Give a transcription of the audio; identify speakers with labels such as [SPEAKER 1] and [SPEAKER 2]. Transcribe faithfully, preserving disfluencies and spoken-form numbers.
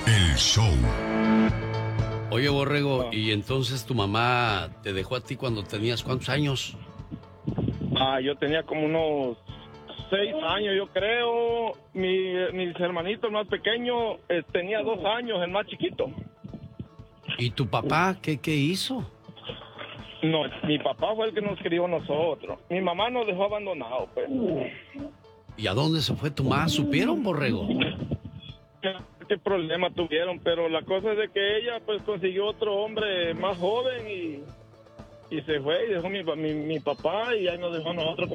[SPEAKER 1] El show.
[SPEAKER 2] Oye, Borrego, ¿y entonces tu mamá te dejó a ti cuando tenías cuántos años?
[SPEAKER 3] Ah, yo tenía como unos seis años, yo creo. Mi, mis hermanitos más pequeños eh, tenía dos años, el más chiquito.
[SPEAKER 2] ¿Y tu papá qué, qué hizo?
[SPEAKER 3] No, mi papá fue el que nos crió nosotros. Mi mamá nos dejó abandonados, pues.
[SPEAKER 2] ¿Y a dónde se fue tu mamá? ¿Supieron, Borrego?
[SPEAKER 3] ¿Qué, qué problema tuvieron? Pero la cosa es de que ella, pues, consiguió otro hombre más joven y, y se fue y dejó mi, mi, mi papá y ahí nos dejó a nosotros.